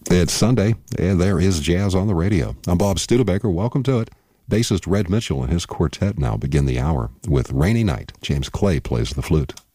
It's Sunday, and there is jazz on the radio. I'm Bob Studebaker. Welcome to it. Bassist Red Mitchell and his quartet now begin the hour with Rainy Night. James Clay plays the flute.